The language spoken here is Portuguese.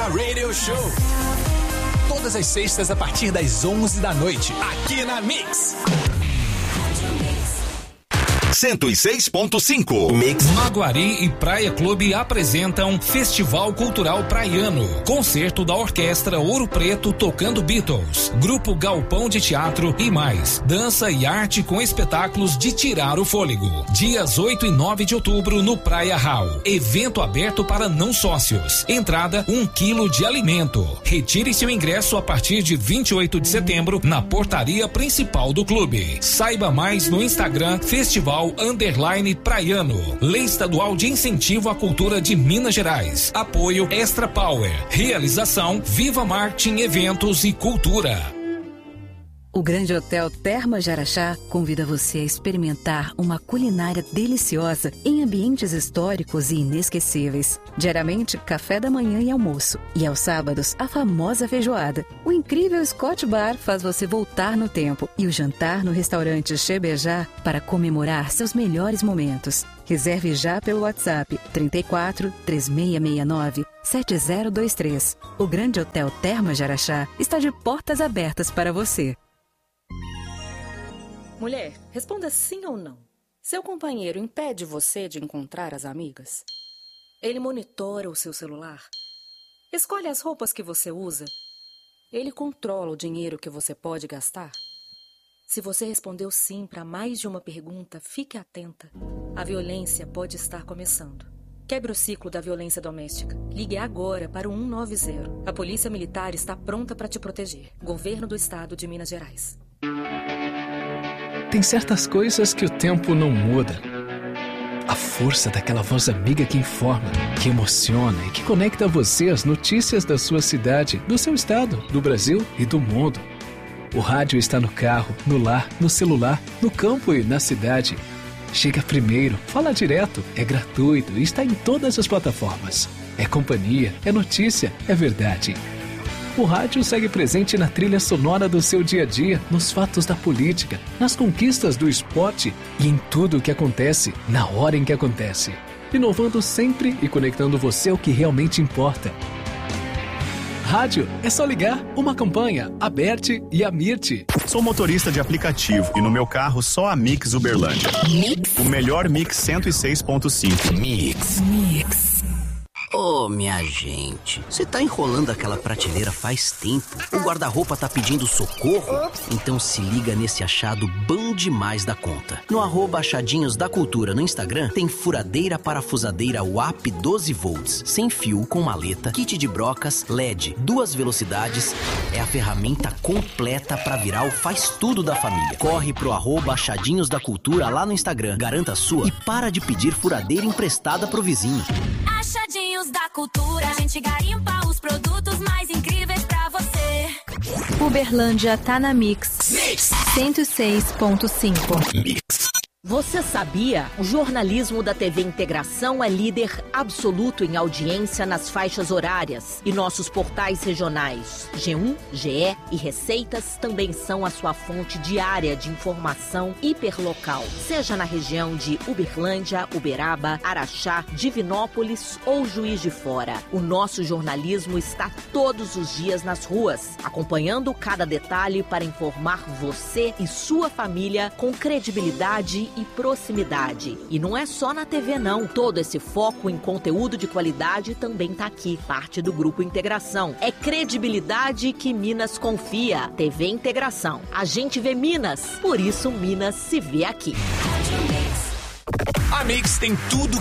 Mega Radio Show. Todas as sextas a partir das 11 da noite, aqui na Mix. 106.5 Mix. Maguari e Praia Clube apresentam Festival Cultural Praiano. Concerto da Orquestra Ouro Preto tocando Beatles. Grupo Galpão de Teatro e mais. Dança e arte com espetáculos de tirar o fôlego. Dias 8 e 9 de outubro no Praia Hall. Evento aberto para não sócios. Entrada 1 quilo de alimento. Retire seu ingresso a partir de 28 de setembro na portaria principal do clube. Saiba mais no Instagram Festival_Praiano. Lei Estadual de Incentivo à Cultura de Minas Gerais. Apoio Extra Power. Realização Viva Marketing Eventos e Cultura. O Grande Hotel Termas de Araxá convida você a experimentar uma culinária deliciosa em ambientes históricos e inesquecíveis. Diariamente, café da manhã e almoço. E aos sábados, a famosa feijoada. O incrível Scott Bar faz você voltar no tempo. E o jantar no restaurante Chebejá para comemorar seus melhores momentos. Reserve já pelo WhatsApp 34 3669 7023. O Grande Hotel Termas de Araxá está de portas abertas para você. Mulher, responda sim ou não. Seu companheiro impede você de encontrar as amigas? Ele monitora o seu celular? Escolhe as roupas que você usa? Ele controla o dinheiro que você pode gastar? Se você respondeu sim para mais de uma pergunta, fique atenta. A violência pode estar começando. Quebre o ciclo da violência doméstica. Ligue agora para o 190. A Polícia Militar está pronta para te proteger. Governo do Estado de Minas Gerais. Tem certas coisas que o tempo não muda. A força daquela voz amiga que informa, que emociona e que conecta você às notícias da sua cidade, do seu estado, do Brasil e do mundo. O rádio está no carro, no lar, no celular, no campo e na cidade. Chega primeiro, fala direto, é gratuito e está em todas as plataformas. É companhia, é notícia, é verdade. O rádio segue presente na trilha sonora do seu dia a dia, nos fatos da política, nas conquistas do esporte e em tudo o que acontece, na hora em que acontece. Inovando sempre e conectando você ao que realmente importa. Rádio é só ligar, uma campanha, a Berti e a Mirti. Sou motorista de aplicativo e no meu carro só a Mix Uberlândia. Mix. O melhor Mix 106.5. Mix. Ô, minha gente, você tá enrolando aquela prateleira faz tempo. O guarda-roupa tá pedindo socorro? Então se liga nesse achado bom demais da conta. No @achadinhos da cultura no Instagram, tem furadeira parafusadeira WAP 12 volts, sem fio, com maleta, kit de brocas, LED, 2 velocidades. É a ferramenta completa pra virar o faz-tudo da família. Corre pro @achadinhos da cultura lá no Instagram, garanta a sua e para de pedir furadeira emprestada pro vizinho. Achadinhos da cultura, a gente garimpa os produtos mais incríveis pra você. Uberlândia tá na Mix 106.5. Você sabia? O jornalismo da TV Integração é líder absoluto em audiência nas faixas horárias. E nossos portais regionais G1, GE e Receitas também são a sua fonte diária de informação hiperlocal. Seja na região de Uberlândia, Uberaba, Araxá, Divinópolis ou Juiz de Fora. O nosso jornalismo está todos os dias nas ruas, acompanhando cada detalhe para informar você e sua família com credibilidade e proximidade. E não é só na TV não. Todo esse foco em conteúdo de qualidade também tá aqui, parte do Grupo Integração. É credibilidade que Minas confia. TV Integração. A gente vê Minas, por isso Minas se vê aqui. A Mix tem tudo